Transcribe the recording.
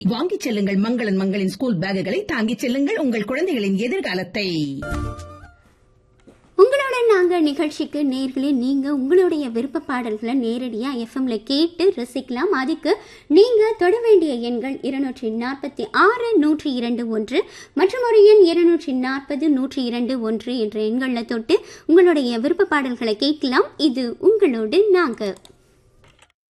வாங்கிச் செல்லுங்கள். மங்களன் மங்களின் ஸ்கூல் பேக்குகளை தாங்கிச் செல்லுங்கள் உங்கள் குழந்தைகளின் எதிர்காலத்தை. உங்களோட நாங்க நிகழ்ச்சிக்கு நேர்களே நீங்க உங்களுடைய விருப்ப பாடல்களை நேரடியா எஃப்எம்ல கேட்டு ரசிக்கலாம். அதுக்கு நீங்க தொட வேண்டிய எண்கள் 246-102-1 மற்றும் ஒரு எண் 240-102-1 என்ற எண்களில் தொட்டு உங்களுடைய விருப்ப பாடல்களை கேட்கலாம். இது உங்களோடு நாங்க.